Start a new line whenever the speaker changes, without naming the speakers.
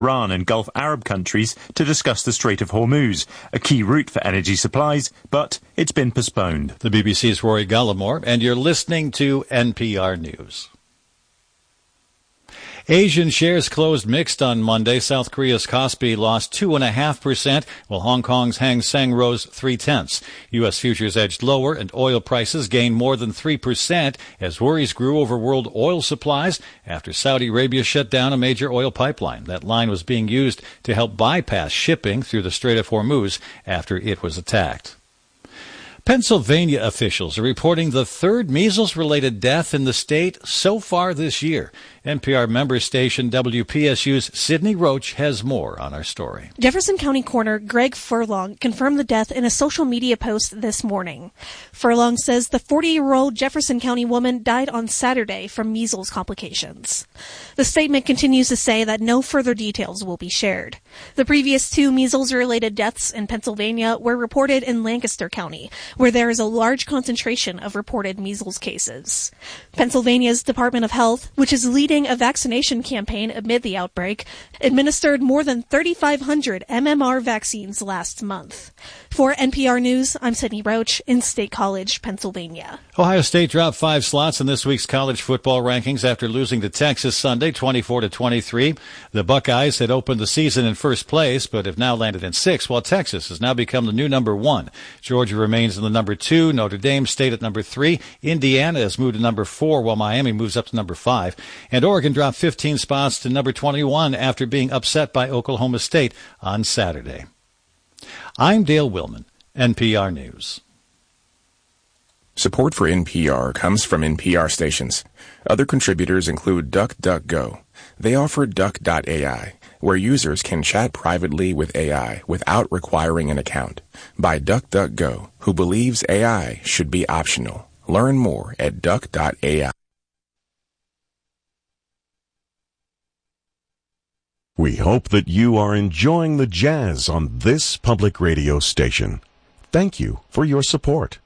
Iran and Gulf Arab countries to discuss the Strait of Hormuz, a key route for energy supplies, but it's been postponed.
The BBC's Rory Gallimore, and you're listening to NPR News. Asian shares closed mixed on Monday. South Korea's Kospi lost 2.5%, while Hong Kong's Hang Seng rose 0.3%. U.S. futures edged lower, and oil prices gained more than 3% as worries grew over world oil supplies after Saudi Arabia shut down a major oil pipeline. That line was being used to help bypass shipping through the Strait of Hormuz after it was attacked. Pennsylvania officials are reporting the third measles-related death in the state so far this year. NPR member station WPSU's Sydney Roach has more on our story.
Jefferson County Coroner Greg Furlong confirmed the death in a social media post this morning. Furlong says the 40-year-old Jefferson County woman died on Saturday from measles complications. The statement continues to say that no further details will be shared. The previous two measles-related deaths in Pennsylvania were reported in Lancaster County, where there is a large concentration of reported measles cases. Pennsylvania's Department of Health, which is leading a vaccination campaign amid the outbreak, administered more than 3,500 MMR vaccines last month. For NPR News, I'm Sydney Roach in State College, Pennsylvania.
Ohio State dropped 5 slots in this week's college football rankings after losing to Texas Sunday, 24-23. The Buckeyes had opened the season in first place, but have now landed in 6th, while Texas has now become the new number 1. Georgia remains in the number 2. Notre Dame stayed at number 3. Indiana has moved to number 4, while Miami moves up to number 5. And Oregon dropped 15 spots to number 21 after being upset by Oklahoma State on Saturday. I'm Dale Willman, NPR News.
Support for NPR comes from NPR stations. Other contributors include DuckDuckGo. They offer Duck.ai, where users can chat privately with AI without requiring an account. By DuckDuckGo, who believes AI should be optional. Learn more at Duck.ai.
We hope that you are enjoying the jazz on this public radio station. Thank you for your support.